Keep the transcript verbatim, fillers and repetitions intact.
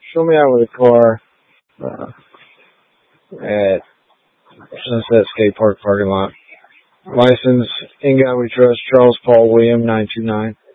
show me out with a car uh, at Sunset Skate Park parking lot. License, In God We Trust, Charles Paul William, nine two nine.